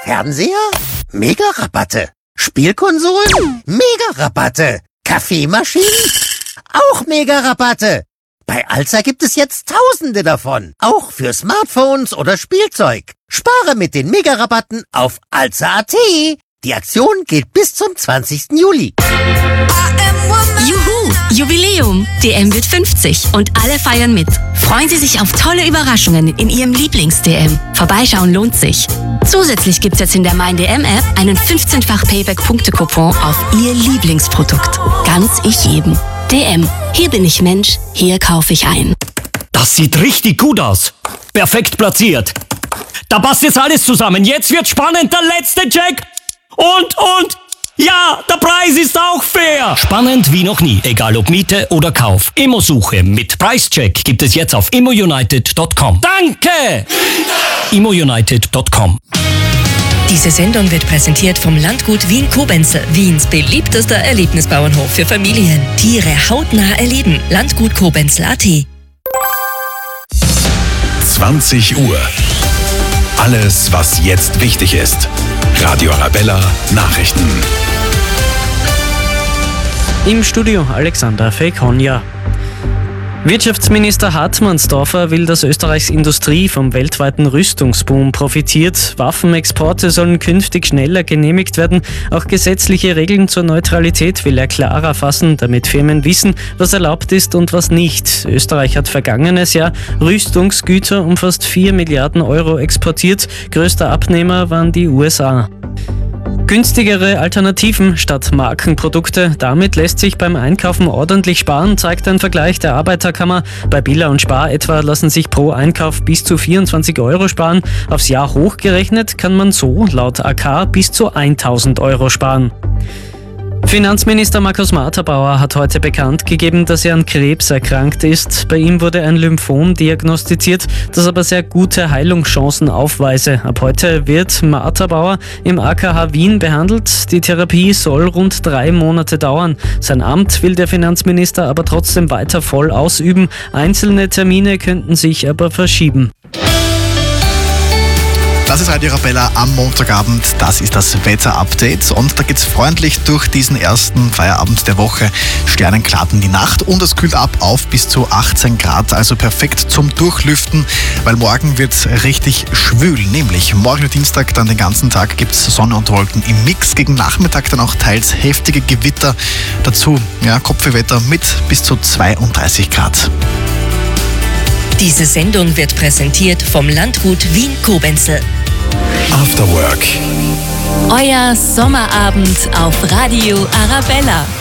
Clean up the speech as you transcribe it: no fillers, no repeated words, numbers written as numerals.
Fernseher? Mega-Rabatte. Spielkonsolen? Mega-Rabatte. Kaffeemaschinen? Auch Mega-Rabatte. Bei Alza gibt es jetzt Tausende davon. Auch für Smartphones oder Spielzeug. Spare mit den Mega-Rabatten auf alza.at. Die Aktion gilt bis zum 20. Juli. Juhu! Jubiläum! DM wird 50 und alle feiern mit. Freuen Sie sich auf tolle Überraschungen in Ihrem Lieblings-DM. Vorbeischauen lohnt sich. Zusätzlich gibt's jetzt in der Mein DM-App einen 15-fach Payback-Punkte-Coupon auf Ihr Lieblingsprodukt. Ganz ich jedem. DM. Hier bin ich Mensch, hier kaufe ich ein. Das sieht richtig gut aus. Perfekt platziert. Da passt jetzt alles zusammen. Jetzt wird spannend, der letzte Check. Und, ja, der Preis ist auch fair. Spannend wie noch nie, egal ob Miete oder Kauf. Immosuche mit Preischeck gibt es jetzt auf immounited.com. Danke! immounited.com. Diese Sendung wird präsentiert vom Landgut Wien-Kobenzl, Wiens beliebtester Erlebnisbauernhof für Familien. Tiere hautnah erleben. Landgut Kobenzl.at. 20 Uhr. Alles, was jetzt wichtig ist. Radio Arabella Nachrichten. Im Studio Alexander Fekonja. Wirtschaftsminister Hartmannsdorfer will, dass Österreichs Industrie vom weltweiten Rüstungsboom profitiert. Waffenexporte sollen künftig schneller genehmigt werden. Auch gesetzliche Regeln zur Neutralität will er klarer fassen, damit Firmen wissen, was erlaubt ist und was nicht. Österreich hat vergangenes Jahr Rüstungsgüter um fast 4 Milliarden Euro exportiert. Größter Abnehmer waren die USA. Günstigere Alternativen statt Markenprodukte. Damit lässt sich beim Einkaufen ordentlich sparen, zeigt ein Vergleich der Arbeiterkammer. Bei Billa und Spar etwa lassen sich pro Einkauf bis zu 24 Euro sparen. Aufs Jahr hochgerechnet kann man so laut AK bis zu 1000 Euro sparen. Finanzminister Markus Marterbauer hat heute bekannt gegeben, dass er an Krebs erkrankt ist. Bei ihm wurde ein Lymphom diagnostiziert, das aber sehr gute Heilungschancen aufweise. Ab heute wird Marterbauer im AKH Wien behandelt. Die Therapie soll rund 3 Monate dauern. Sein Amt will der Finanzminister aber trotzdem weiter voll ausüben. Einzelne Termine könnten sich aber verschieben. Das ist Radio Arabella am Montagabend. Das ist das Wetter-Update. Und da geht's freundlich durch diesen ersten Feierabend der Woche. Sternenklar in die Nacht und es kühlt ab auf bis zu 18 Grad. Also perfekt zum Durchlüften, weil morgen wird's richtig schwül. Nämlich morgen Dienstag dann den ganzen Tag gibt's Sonne und Wolken im Mix. Gegen Nachmittag dann auch teils heftige Gewitter. Dazu Kopfwehwetter mit bis zu 32 Grad. Diese Sendung wird präsentiert vom Landgut Wien-Kobenzl. After Work. Euer Sommerabend auf Radio Arabella.